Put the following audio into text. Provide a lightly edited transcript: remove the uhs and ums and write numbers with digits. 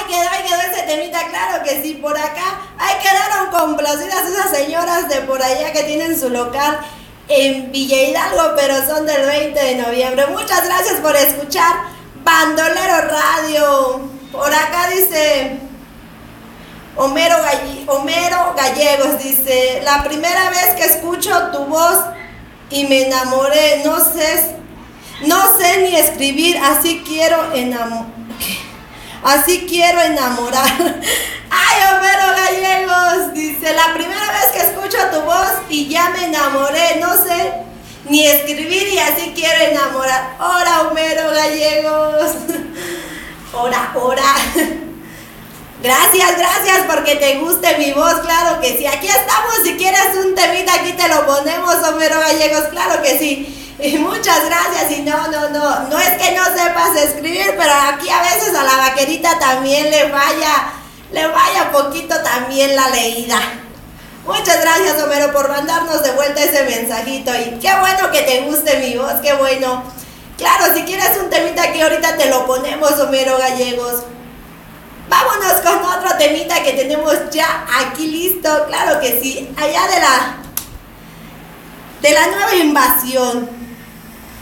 ahí quedó ese temita, claro que sí, por acá. Ahí quedaron complacidas esas señoras de por allá que tienen su local en Villa Hidalgo, pero son del 20 de noviembre. Muchas gracias por escuchar Bandolero Radio. Por acá dice Homero Gallegos, dice: la primera vez que escucho tu voz y me enamoré, no sé ni escribir, así quiero enamorar. Ay, Homero Gallegos, dice: la primera vez que escucho tu voz y ya me enamoré, no sé ni escribir y así quiero enamorar. Ora, Homero Gallegos. Ora. Gracias porque te guste mi voz, claro que sí. Aquí estamos, si quieres un temita aquí te lo ponemos, Homero Gallegos, claro que sí. Y muchas gracias. Y no es que no sepas escribir, pero aquí a veces a la vaquerita también le vaya poquito también la leída. Muchas gracias, Homero, por mandarnos de vuelta ese mensajito. Y qué bueno que te guste mi voz, qué bueno. Claro, si quieres un temita aquí ahorita te lo ponemos, Homero Gallegos. Vámonos con otro temita que tenemos ya aquí listo, claro que sí, allá de la nueva invasión.